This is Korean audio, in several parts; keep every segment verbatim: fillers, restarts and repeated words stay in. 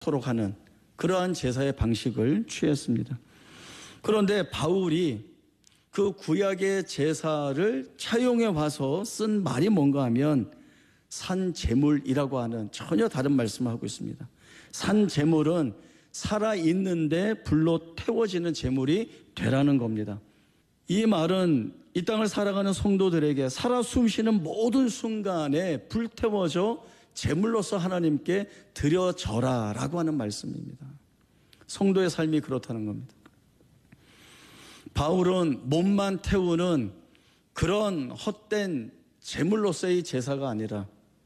토록 하는 그러한 제사의 방식을 취했습니다. 그런데 바울이 그 구약의 제사를 차용해 와서 쓴 말이 뭔가 하면 산제물이라고 하는 전혀 다른 말씀을 하고 있습니다. 산제물은 살아있는데 불로 태워지는 제물이 되라는 겁니다. 이 말은 이 땅을 살아가는 성도들에게 살아 숨쉬는 모든 순간에 불태워져 제물로서 하나님께 드려져라 라고 하는 말씀입니다. 성도의 삶이 그렇다는 겁니다. 바울은 몸만 태우는 그런 헛된 제물로서의 제사가 아니라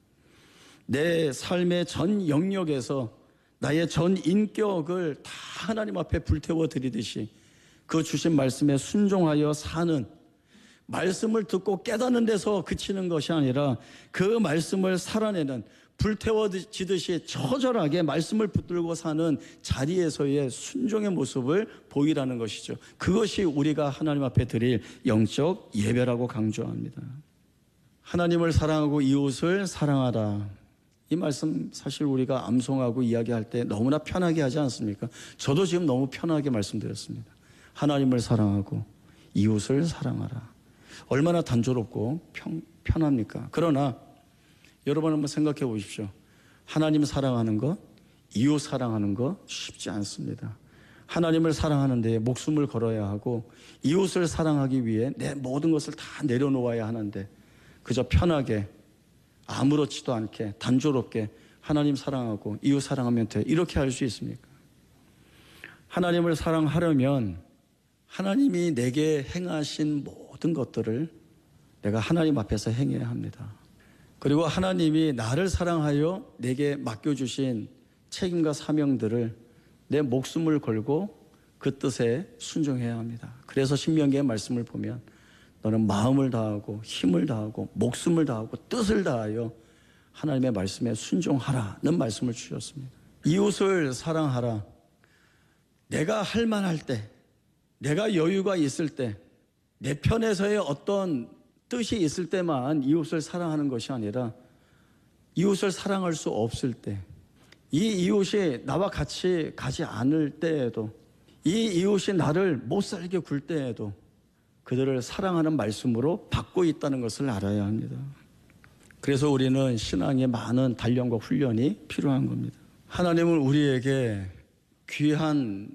내 삶의 전 영역에서 나의 전 인격을 다 하나님 앞에 불태워 드리듯이 그 주신 말씀에 순종하여 사는, 말씀을 듣고 깨닫는 데서 그치는 것이 아니라 그 말씀을 살아내는, 불태워지듯이 처절하게 말씀을 붙들고 사는 자리에서의 순종의 모습을 보이라는 것이죠. 그것이 우리가 하나님 앞에 드릴 영적 예배라고 강조합니다. 하나님을 사랑하고 이웃을 사랑하라. 이 말씀 사실 우리가 암송하고 이야기할 때 너무나 편하게 하지 않습니까? 저도 지금 너무 편하게 말씀드렸습니다. 하나님을 사랑하고 이웃을 사랑하라. 얼마나 단조롭고 평, 편합니까? 그러나 여러분 한번 생각해 보십시오. 하나님 사랑하는 것, 이웃 사랑하는 것 쉽지 않습니다. 하나님을 사랑하는 데 목숨을 걸어야 하고 이웃을 사랑하기 위해 내 모든 것을 다 내려놓아야 하는데 그저 편하게 아무렇지도 않게 단조롭게 하나님 사랑하고 이웃 사랑하면 돼, 이렇게 할 수 있습니까? 하나님을 사랑하려면 하나님이 내게 행하신 모든 것들을 내가 하나님 앞에서 행해야 합니다. 그리고 하나님이 나를 사랑하여 내게 맡겨주신 책임과 사명들을 내 목숨을 걸고 그 뜻에 순종해야 합니다. 그래서 신명기의 말씀을 보면 너는 마음을 다하고 힘을 다하고 목숨을 다하고 뜻을 다하여 하나님의 말씀에 순종하라는 말씀을 주셨습니다. 이웃을 사랑하라. 내가 할 만할 때, 내가 여유가 있을 때, 내 편에서의 어떤 뜻이 있을 때만 이웃을 사랑하는 것이 아니라 이웃을 사랑할 수 없을 때, 이 이웃이 나와 같이 가지 않을 때에도, 이 이웃이 나를 못 살게 굴 때에도 그들을 사랑하는 말씀으로 받고 있다는 것을 알아야 합니다. 그래서 우리는 신앙에 많은 단련과 훈련이 필요한 겁니다. 하나님은 우리에게 귀한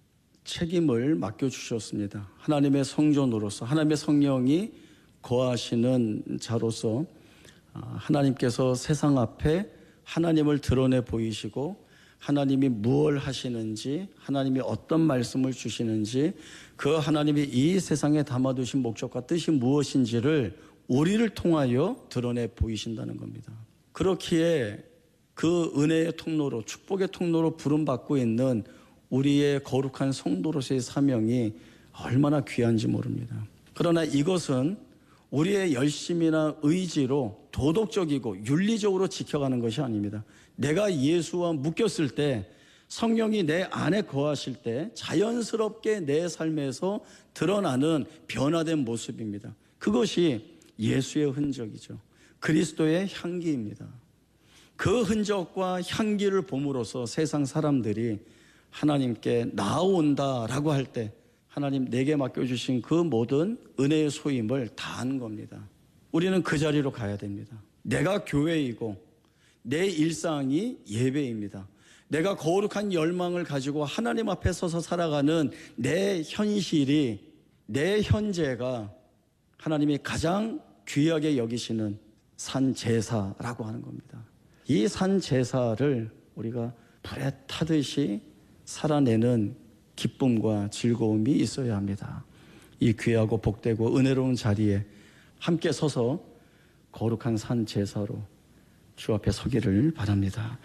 책임을 맡겨주셨습니다. 하나님의 성전으로서, 하나님의 성령이 거하시는 자로서 하나님께서 세상 앞에 하나님을 드러내 보이시고 하나님이 무엇을 하시는지, 하나님이 어떤 말씀을 주시는지, 그 하나님이 이 세상에 담아두신 목적과 뜻이 무엇인지를 우리를 통하여 드러내 보이신다는 겁니다. 그렇기에 그 은혜의 통로로, 축복의 통로로 부름받고 있는 우리의 거룩한 성도로서의 사명이 얼마나 귀한지 모릅니다. 그러나 이것은 우리의 열심이나 의지로 도덕적이고 윤리적으로 지켜가는 것이 아닙니다. 내가 예수와 묶였을 때, 성령이 내 안에 거하실 때 자연스럽게 내 삶에서 드러나는 변화된 모습입니다. 그것이 예수의 흔적이죠. 그리스도의 향기입니다. 그 흔적과 향기를 봄으로써 세상 사람들이 하나님께 나아온다라고 할 때 하나님 내게 맡겨주신 그 모든 은혜의 소임을 다한 겁니다. 우리는 그 자리로 가야 됩니다. 내가 교회이고 내 일상이 예배입니다. 내가 거룩한 열망을 가지고 하나님 앞에 서서 살아가는 내 현실이, 내 현재가 하나님이 가장 귀하게 여기시는 산제사라고 하는 겁니다. 이 산제사를 우리가 불에 타듯이 살아내는 기쁨과 즐거움이 있어야 합니다. 이 귀하고 복되고 은혜로운 자리에 함께 서서 거룩한 산제사로 주 앞에 서기를 바랍니다.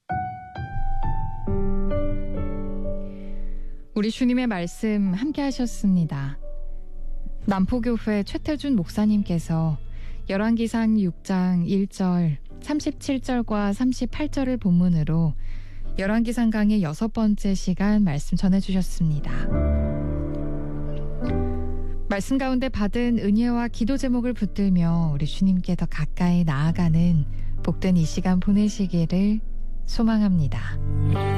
우리 주님의 말씀 함께 하셨습니다. 남포교회 최태준 목사님께서 열왕기상 육 장 일 절 삼십칠 절과 삼십팔 절을 본문으로 열왕기상 강의 여섯 번째 시간 말씀 전해주셨습니다. 말씀 가운데 받은 은혜와 기도 제목을 붙들며 우리 주님께 더 가까이 나아가는 복된 이 시간 보내시기를 소망합니다.